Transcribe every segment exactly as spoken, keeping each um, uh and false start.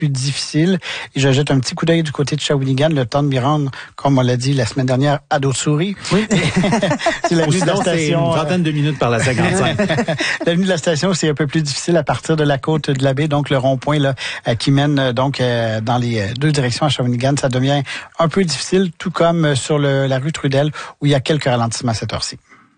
plus difficile. Et je jette un petit coup d'œil du côté de Shawinigan, le temps de m'y rendre, comme on l'a dit la semaine dernière, à Dos-Souris. Oui. C'est la venue de la station. C'est une vingtaine de minutes par la cinquante-cinq. La venue de la station, c'est un peu plus difficile à partir de la côte de la baie, donc le rond-point là euh, qui mène euh, donc euh, dans les deux directions à Shawinigan, ça devient un peu difficile, tout comme sur le, la rue Trudel, où il y a quelques ralentissements à cette heure-ci.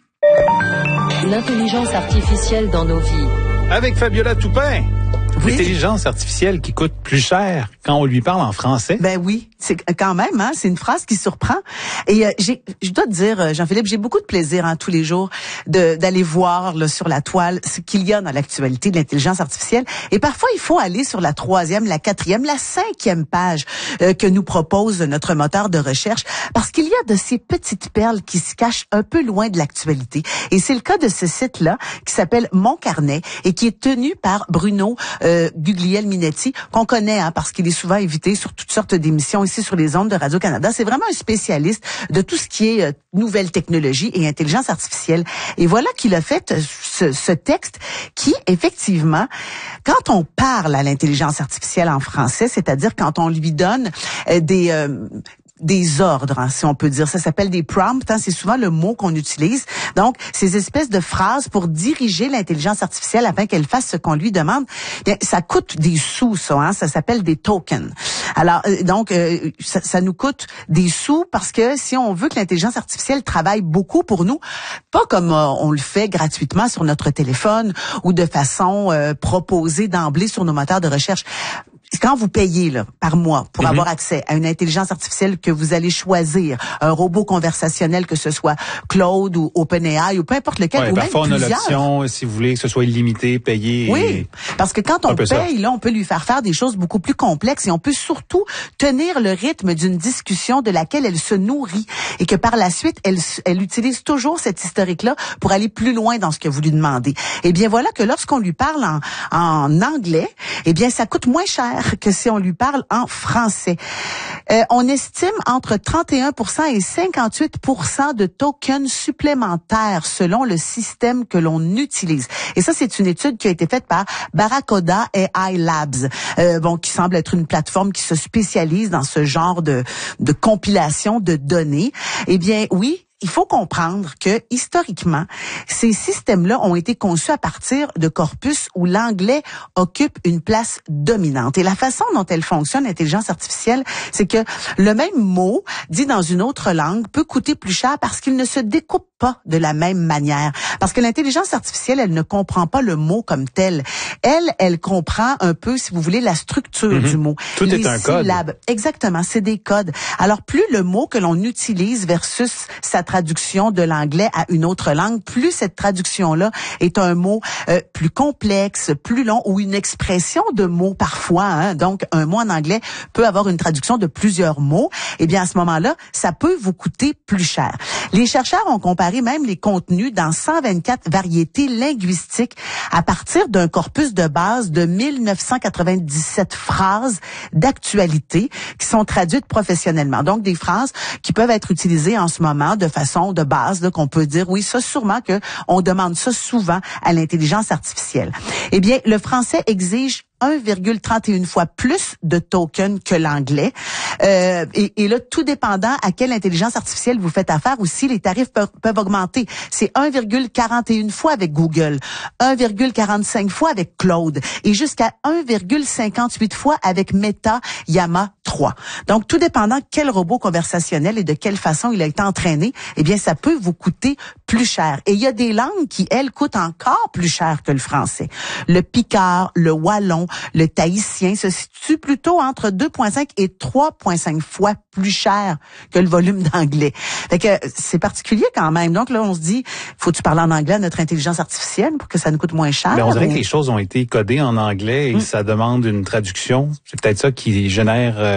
L'intelligence artificielle dans nos vies. Avec Fabiola Toupin. Oui. L'intelligence artificielle qui coûte plus cher quand on lui parle en français. Ben oui, c'est quand même, hein, c'est une phrase qui surprend. Et euh, j'ai, je dois te dire, Jean-Philippe, j'ai beaucoup de plaisir hein, tous les jours de d'aller voir là, sur la toile ce qu'il y a dans l'actualité de l'intelligence artificielle. Et parfois, il faut aller sur la troisième, la quatrième, la cinquième page euh, que nous propose notre moteur de recherche, parce qu'il y a de ces petites perles qui se cachent un peu loin de l'actualité. Et c'est le cas de ce site-là qui s'appelle Mon Carnet et qui est tenu par Bruno Euh, Guglielminetti, qu'on connaît hein, parce qu'il est souvent invité sur toutes sortes d'émissions ici sur les ondes de Radio-Canada. C'est vraiment un spécialiste de tout ce qui est euh, nouvelles technologies et intelligence artificielle. Et voilà qu'il a fait euh, ce, ce texte qui, effectivement, quand on parle à l'intelligence artificielle en français, c'est-à-dire quand on lui donne euh, des... Euh, des ordres, hein, si on peut dire. Ça s'appelle des prompts, hein, c'est souvent le mot qu'on utilise. Donc, ces espèces de phrases pour diriger l'intelligence artificielle afin qu'elle fasse ce qu'on lui demande, bien, ça coûte des sous, ça, hein, ça s'appelle des tokens. Alors, euh, donc, euh, ça, ça nous coûte des sous parce que si on veut que l'intelligence artificielle travaille beaucoup pour nous, pas comme euh, on le fait gratuitement sur notre téléphone ou de façon euh, proposée d'emblée sur nos moteurs de recherche. Quand vous payez là, par mois pour mm-hmm. avoir accès à une intelligence artificielle que vous allez choisir, un robot conversationnel, que ce soit Claude ou OpenAI ou peu importe lequel, ouais, ou parfois même on a plusieurs. l'option, si vous voulez, que ce soit illimité, payé. Oui, et... parce que quand on paye, ça. là, on peut lui faire faire des choses beaucoup plus complexes et on peut surtout tenir le rythme d'une discussion de laquelle elle se nourrit et que par la suite, elle, elle utilise toujours cet historique-là pour aller plus loin dans ce que vous lui demandez. Eh bien, voilà que lorsqu'on lui parle en, en anglais, eh bien, ça coûte moins cher que si on lui parle en français. Euh, on estime entre trente et un pour cent et cinquante-huit pour cent de tokens supplémentaires selon le système que l'on utilise. Et ça, c'est une étude qui a été faite par Barracuda A I Labs, euh, bon, qui semble être une plateforme qui se spécialise dans ce genre de, de compilation de données. Eh bien, oui, il faut comprendre que, historiquement, ces systèmes-là ont été conçus à partir de corpus où l'anglais occupe une place dominante. Et la façon dont elle fonctionne, l'intelligence artificielle, c'est que le même mot, dit dans une autre langue, peut coûter plus cher parce qu'il ne se découpe pas de la même manière. Parce que l'intelligence artificielle, elle ne comprend pas le mot comme tel. Elle, elle comprend un peu, si vous voulez, la structure mm-hmm. du mot. Tout les est un syllabes. Code. Exactement, c'est des codes. Alors, plus le mot que l'on utilise versus sa traduction de l'anglais à une autre langue, plus cette traduction-là est un mot euh, plus complexe, plus long, ou une expression de mots parfois. Hein, donc, un mot en anglais peut avoir une traduction de plusieurs mots. Eh bien, à ce moment-là, ça peut vous coûter plus cher. Les chercheurs ont comparé même les contenus dans cent vingt-quatre variétés linguistiques à partir d'un corpus de base de mille neuf cent quatre-vingt-dix-sept phrases d'actualité qui sont traduites professionnellement. Donc, des phrases qui peuvent être utilisées en ce moment de façon de base, là, qu'on peut dire, oui, ça sûrement que on demande ça souvent à l'intelligence artificielle. Eh bien, le français exige un virgule trente et une fois plus de tokens que l'anglais. Euh, et, et là, tout dépendant à quelle intelligence artificielle vous faites affaire aussi, les tarifs peuvent, peuvent augmenter. C'est un virgule quarante et une fois avec Google, un virgule quarante-cinq fois avec Claude et jusqu'à un virgule cinquante-huit fois avec Meta Llama trois. Donc, tout dépendant quel robot conversationnel et de quelle façon il a été entraîné, eh bien, ça peut vous coûter plus cher. Et il y a des langues qui, elles, coûtent encore plus cher que le français. Le picard, le wallon, le tahitien se situe plutôt entre deux virgule cinq et trois virgule cinq fois plus cher que le volume d'anglais. Fait que c'est particulier quand même. Donc là, on se dit, faut-tu parler en anglais à notre intelligence artificielle pour que ça nous coûte moins cher? Mais on dirait ou... que les choses ont été codées en anglais et mmh. ça demande une traduction. C'est peut-être ça qui génère euh,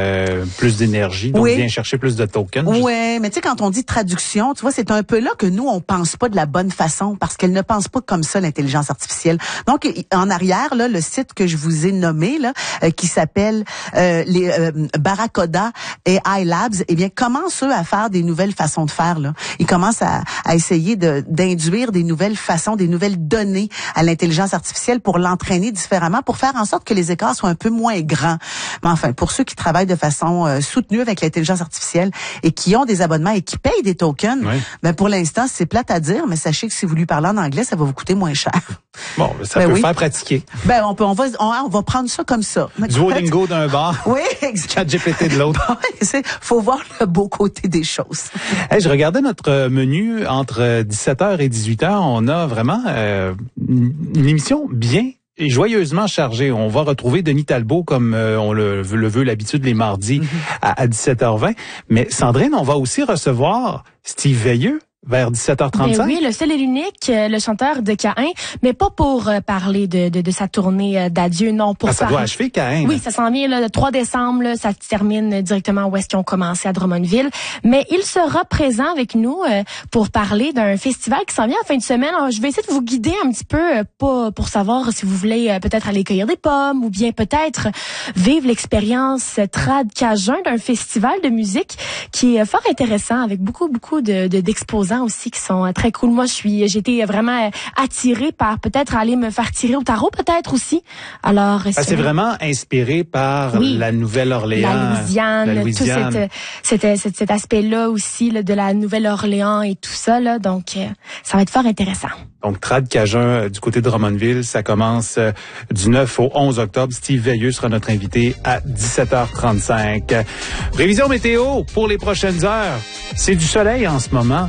euh, plus d'énergie, donc oui. vient chercher plus de tokens. Oui, mais tu sais, quand on dit traduction, tu vois, c'est un peu là que nous, on pense pas de la bonne façon parce qu'elle ne pense pas comme ça, l'intelligence artificielle. Donc, en arrière, là, le site que je vous ai nommé, là, euh, qui s'appelle euh, les euh, Barracuda et iLabs, eh bien, commencent, eux, à faire des nouvelles façons de faire, là. Ils commencent à, à essayer de, d'induire des nouvelles façons, des nouvelles données à l'intelligence artificielle pour l'entraîner différemment, pour faire en sorte que les écarts soient un peu moins grands. Mais enfin, pour ceux qui travaillent de façon euh, soutenue avec l'intelligence artificielle et qui ont des abonnements et qui payent des tokens, oui. ben pour l'instant, c'est plate à dire, mais sachez que si vous lui parlez en anglais, ça va vous coûter moins cher. Bon, ça ben peut oui. faire pratiquer. Ben on peut, on va, on, on va prendre ça comme ça. Duolingo d'un bord. Oui, exactement. ChatGPT de l'autre. Il faut voir le beau côté des choses. Hey, je regardais notre menu entre dix-sept heures et dix-huit heures. On a vraiment euh, une émission bien et joyeusement chargée. On va retrouver Denis Talbot comme euh, on le, le veut l'habitude les mardis mm-hmm. à, à dix-sept heures vingt. Mais Sandrine, on va aussi recevoir Steve Veilleux vers dix-sept heures trente-cinq. Ben oui, le seul et l'unique, le chanteur de Caïn, mais pas pour euh, parler de, de, de sa tournée d'adieu, non. Pour ah, ça parler... doit achever Caïn. Oui, ça s'en vient là, le trois décembre, là, ça se termine directement où est-ce qu'ils ont commencé à Drummondville. Mais il sera présent avec nous euh, pour parler d'un festival qui s'en vient en fin de semaine. Alors, je vais essayer de vous guider un petit peu, euh, pas pour savoir si vous voulez euh, peut-être aller cueillir des pommes ou bien peut-être vivre l'expérience trad cajun d'un festival de musique qui est fort intéressant avec beaucoup, beaucoup de, de, d'exposants aussi qui sont très cool. Moi, je suis, j'ai été vraiment attirée par peut-être aller me faire tirer au tarot, peut-être aussi. Alors, ah, c'est vraiment inspiré par oui, la Nouvelle-Orléans, la Louisiane, la Louisiane. tout cet, cet, cet, cet aspect-là aussi là, de la Nouvelle-Orléans et tout ça. Là, donc, euh, ça va être fort intéressant. Donc, Trad Cajun euh, du côté de Drummondville, ça commence euh, du neuf au onze octobre. Steve Veilleux sera notre invité à dix-sept heures trente-cinq. Prévision météo pour les prochaines heures. C'est du soleil en ce moment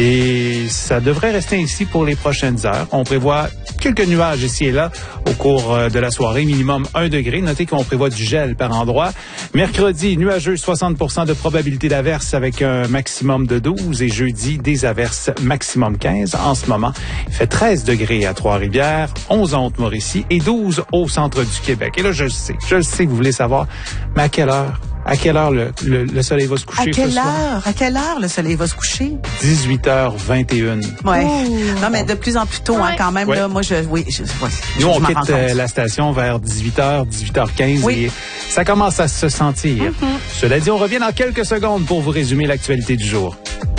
et ça devrait rester ainsi pour les prochaines heures. On prévoit quelques nuages ici et là au cours de la soirée, minimum un degré. Notez qu'on prévoit du gel par endroit. Mercredi, nuageux, soixante pour cent de probabilité d'averse avec un maximum de douze. Et jeudi, des averses maximum quinze. En ce moment, il fait treize degrés à Trois-Rivières, onze à Haute-Mauricie et douze au centre du Québec. Et là, je le sais, je le sais que vous voulez savoir, mais à quelle heure? À quelle heure le, le, le soleil va se coucher? À quelle ce soir? heure? À quelle heure le soleil va se coucher? dix-huit heures vingt et une. Ouais. Ouh. Non, mais de plus en plus tôt, ouais. hein, quand même, ouais. là, moi, je, oui, je, ouais, Nous, je, on je quitte euh, la station vers dix-huit heures, dix-huit heures quinze oui. et ça commence à se sentir. Mm-hmm. Cela dit, on revient dans quelques secondes pour vous résumer l'actualité du jour.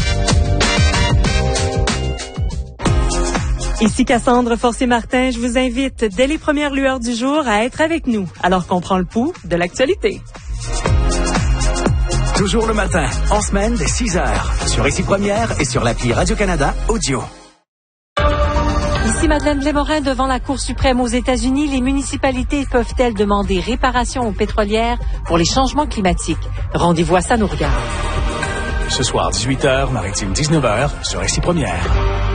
Ici Cassandre Forcier-Martin, je vous invite dès les premières lueurs du jour à être avec nous, alors qu'on prend le pouls de l'actualité. Toujours le matin, en semaine dès six heures, sur Ici Première et sur l'appli Radio-Canada Audio. Ici Madeleine Blais-Morin devant la Cour suprême aux États-Unis. Les municipalités peuvent-elles demander réparation aux pétrolières pour les changements climatiques? Rendez-vous à ça nous regarde. Ce soir, dix-huit heures, Maritime dix-neuf heures, sur Ici Première.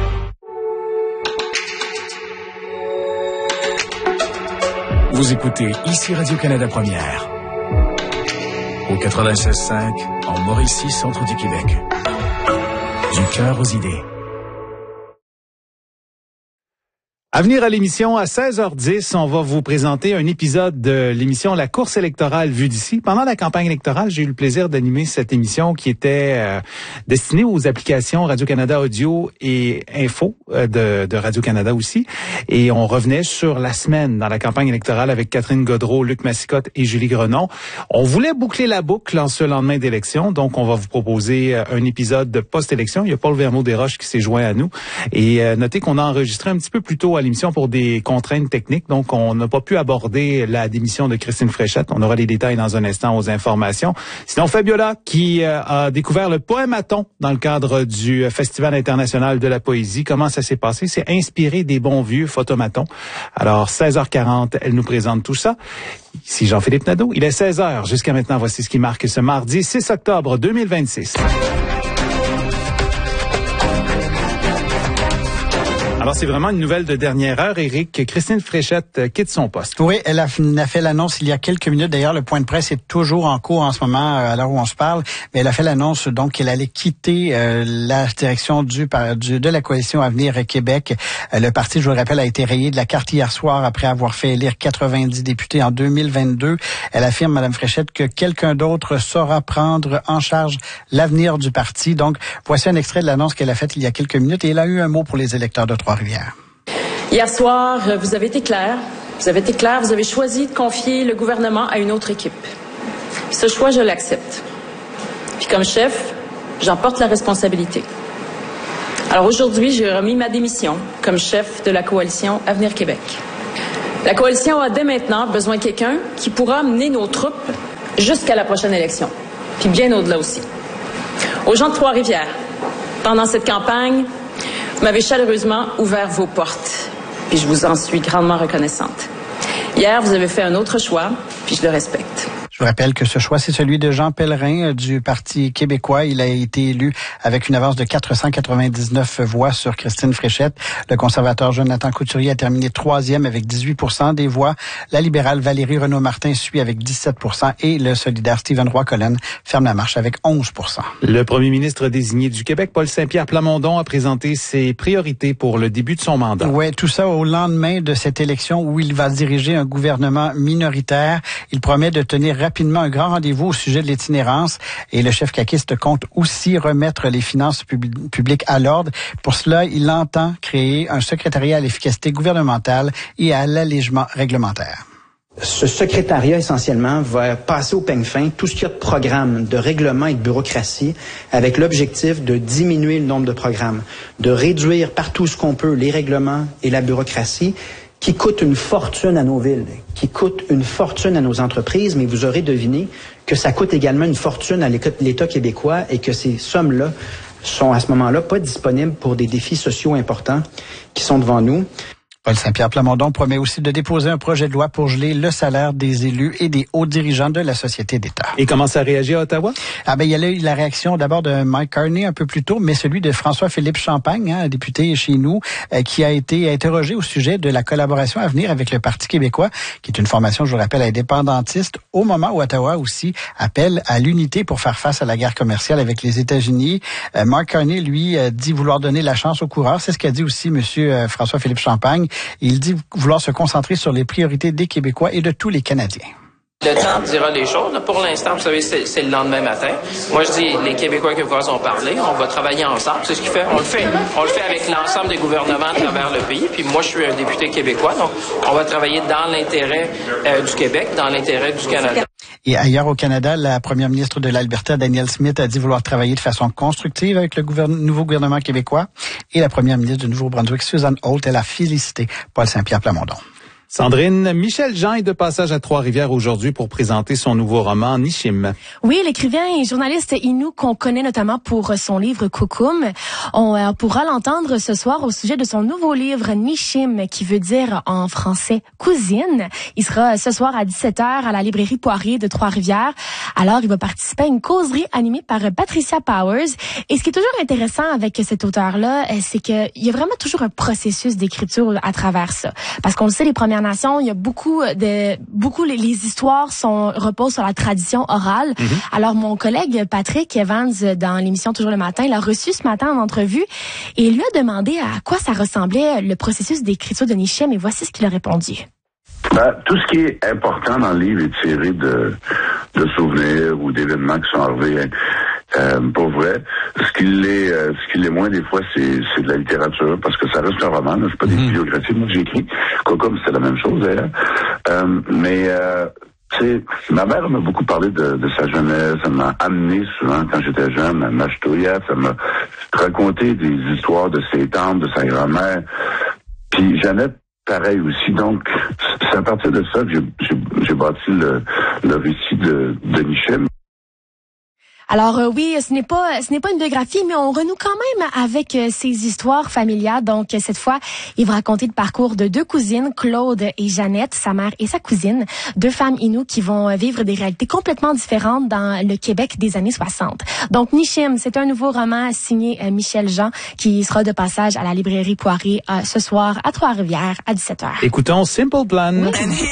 Vous écoutez Ici Radio-Canada Première. Au quatre-vingt-seize cinq, en Mauricie, centre du Québec. Du cœur aux idées. À venir à l'émission, à seize heures dix, on va vous présenter un épisode de l'émission La course électorale vue d'ici. Pendant la campagne électorale, j'ai eu le plaisir d'animer cette émission qui était euh, destinée aux applications Radio-Canada Audio et Info euh, de, de Radio-Canada aussi. Et on revenait sur la semaine dans la campagne électorale avec Catherine Gaudreault, Luc Massicotte et Julie Grenon. On voulait boucler la boucle en ce lendemain d'élection, donc on va vous proposer un épisode de post-élection. Il y a Paul Vermeau-Desroches qui s'est joint à nous. Et euh, notez qu'on a enregistré un petit peu plus tôt à l'émission pour des contraintes techniques. Donc, on n'a pas pu aborder la démission de Christine Fréchette. On aura les détails dans un instant aux informations. Sinon, Fabiola, qui euh, a découvert le poématon dans le cadre du Festival international de la poésie. Comment ça s'est passé? C'est inspiré des bons vieux photomatons. Alors, seize heures quarante, elle nous présente tout ça. Ici Jean-Philippe Nadeau. Il est seize heures. Jusqu'à maintenant, voici ce qui marque ce mardi six octobre deux mille vingt-six. Alors, c'est vraiment une nouvelle de dernière heure, Éric. Christine Fréchette quitte son poste. Oui, elle a, a fait l'annonce il y a quelques minutes. D'ailleurs, le point de presse est toujours en cours en ce moment, à l'heure où on se parle. Mais elle a fait l'annonce donc qu'elle allait quitter euh, la direction du, du de la coalition Avenir Québec. Euh, le parti, je vous le rappelle, a été rayé de la carte hier soir après avoir fait élire quatre-vingt-dix députés en deux mille vingt-deux. Elle affirme, Mme Fréchette, que quelqu'un d'autre saura prendre en charge l'avenir du parti. Donc, voici un extrait de l'annonce qu'elle a faite il y a quelques minutes et elle a eu un mot pour les électeurs de Trois-Rivières. Hier soir, vous avez été clair. Vous avez été clair. Vous avez choisi de confier le gouvernement à une autre équipe. Ce choix, je l'accepte. Puis comme chef, j'en porte la responsabilité. Alors aujourd'hui, j'ai remis ma démission comme chef de la coalition Avenir Québec. La coalition a dès maintenant besoin de quelqu'un qui pourra mener nos troupes jusqu'à la prochaine élection. Puis bien au-delà aussi. Aux gens de Trois-Rivières, pendant cette campagne, vous m'avez chaleureusement ouvert vos portes. Puis je vous en suis grandement reconnaissante. Hier, vous avez fait un autre choix, puis je le respecte. Je vous rappelle que ce choix, c'est celui de Jean Pellerin du Parti québécois. Il a été élu avec une avance de quatre cent quatre-vingt-dix-neuf voix sur Christine Fréchette. Le conservateur Jonathan Couturier a terminé troisième avec dix-huit pour cent des voix. La libérale Valérie Renaud-Martin suit avec dix-sept pour cent et le solidaire Stephen Roy-Collen ferme la marche avec onze pour cent. Le premier ministre désigné du Québec, Paul Saint-Pierre Plamondon, a présenté ses priorités pour le début de son mandat. Oui, tout ça au lendemain de cette élection où il va diriger un gouvernement minoritaire. Il promet de tenir rapidement un grand rendez-vous au sujet de l'itinérance et le chef caquiste compte aussi remettre les finances pub- publiques à l'ordre. Pour cela, il entend créer un secrétariat à l'efficacité gouvernementale et à l'allègement réglementaire. Ce secrétariat, essentiellement, va passer au peigne fin tout ce qu'il y a de programmes, de règlements et de bureaucratie, avec l'objectif de diminuer le nombre de programmes, de réduire partout ce qu'on peut les règlements et la bureaucratie, qui coûte une fortune à nos villes, qui coûte une fortune à nos entreprises, mais vous aurez deviné que ça coûte également une fortune à l'État québécois et que ces sommes-là sont à ce moment-là pas disponibles pour des défis sociaux importants qui sont devant nous. Paul Saint-Pierre Plamondon promet aussi de déposer un projet de loi pour geler le salaire des élus et des hauts dirigeants de la société d'État. Et comment ça a réagi à Ottawa? Ah ben il y a eu la réaction d'abord de Mike Carney un peu plus tôt, mais celui de François-Philippe Champagne, hein, député chez nous, euh, qui a été interrogé au sujet de la collaboration à venir avec le Parti québécois, qui est une formation, je vous rappelle, indépendantiste, au moment où Ottawa aussi appelle à l'unité pour faire face à la guerre commerciale avec les États-Unis. Euh, Mark Carney, lui, euh, dit vouloir donner la chance aux coureurs. C'est ce qu'a dit aussi monsieur euh, François-Philippe Champagne. Il dit vouloir se concentrer sur les priorités des Québécois et de tous les Canadiens. Le temps dira les choses. Pour l'instant, vous savez, c'est, c'est le lendemain matin. Moi, je dis, les Québécois et Québécoises ont parlé. On va travailler ensemble. C'est ce qu'il fait. On le fait. On le fait avec l'ensemble des gouvernements à travers le pays. Puis moi, je suis un député québécois. Donc, on va travailler dans l'intérêt euh, du Québec, dans l'intérêt du Canada. Et ailleurs au Canada, la première ministre de l'Alberta, Danielle Smith, a dit vouloir travailler de façon constructive avec le gouverne- nouveau gouvernement québécois. Et la première ministre du Nouveau-Brunswick, Susan Holt, elle a félicité Paul Saint-Pierre Plamondon. Sandrine, Michel Jean est de passage à Trois-Rivières aujourd'hui pour présenter son nouveau roman Nishim. Oui, l'écrivain et journaliste Innu qu'on connaît notamment pour son livre Koukoum. On euh, pourra l'entendre ce soir au sujet de son nouveau livre Nishim, qui veut dire en français cousine. Il sera ce soir à dix-sept heures à la librairie Poirier de Trois-Rivières. Alors, il va participer à une causerie animée par Patricia Powers. Et ce qui est toujours intéressant avec cet auteur-là, c'est qu'il y a vraiment toujours un processus d'écriture à travers ça. Parce qu'on le sait, les premières Nations, il y a beaucoup de beaucoup les, les histoires sont reposent sur la tradition orale. Mm-hmm. Alors mon collègue Patrick Evans dans l'émission Toujours le matin, l'a reçu ce matin en entrevue et il lui a demandé à quoi ça ressemblait le processus d'écriture de Nishim et voici ce qu'il a répondu. Ben, tout ce qui est important dans le livre est tiré de, de souvenirs ou d'événements qui sont arrivés. Euh, pour vrai, ce qui l'est, euh, ce qui l'est moins des fois, c'est, c'est de la littérature, parce que ça reste un roman, là, c'est pas des mmh. bibliographies. Moi, j'ai écrit, comme c'était la même chose d'ailleurs. Euh, mais euh, tu sais, ma mère m'a beaucoup parlé de, de sa jeunesse, elle m'a amené souvent quand j'étais jeune à Machtoya, ça m'a raconté des histoires de ses tantes, de sa grand-mère. Puis Jeannette, pareil aussi. Donc, c'est à partir de ça que j'ai, j'ai, j'ai bâti le, le récit de, de Nishim. Alors euh, oui, ce n'est pas ce n'est pas une biographie, mais on renoue quand même avec euh, ses histoires familiales. Donc euh, cette fois, il va raconter le parcours de deux cousines, Claude et Jeannette, sa mère et sa cousine, deux femmes inoues qui vont euh, vivre des réalités complètement différentes dans le Québec des années soixante. Donc Nishim, c'est un nouveau roman signé euh, Michel Jean qui sera de passage à la librairie Poirier euh, ce soir à Trois-Rivières à dix-sept heures. Écoutons Simple Plan. Oui.